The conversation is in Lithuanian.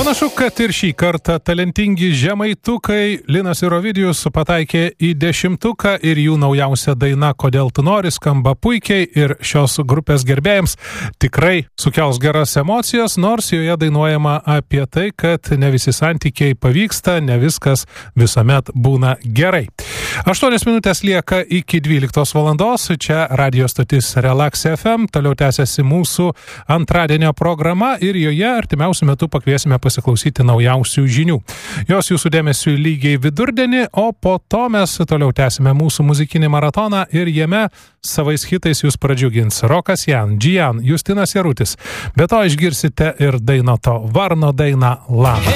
Panašu, kad ir šį kartą talentingi žemaitukai Linas ir Ovidijus pataikė į 10-tuką ir jų naujausia daina Kodėl tu nori skamba puikiai ir šios grupės gerbėjams tikrai sukels geras emocijas, nors joje dainuojama apie tai, kad ne visi santykiai pavyksta, ne viskas visuomet būna gerai. 8 minutės lieka iki 12 valandos, čia radio stotis Relax FM, toliau tęsiasi mūsų antradienio programa ir joje artimiausiu metu pakviesime pasiklausyti naujausių žinių. Jos jūsų dėmesiu lygiai vidurdienį, o po to mes toliau tęsime mūsų muzikinį maratoną ir jame savais hitais jūs pradžiugins Rokas Jan, Gian, Justinas Jarutis. Be to išgirsite ir Dainoto Varno dainą Lama.